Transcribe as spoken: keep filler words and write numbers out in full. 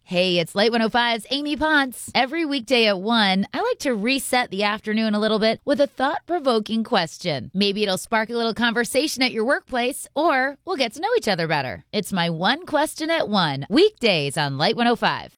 Hey, it's Light one oh five's Amy Ponce. Every weekday at one, I like to reset the afternoon a little bit with a thought-provoking question. Maybe it'll spark a little conversation at your workplace, or we'll get to know each other better. It's my one question at one, weekdays on Light one oh five.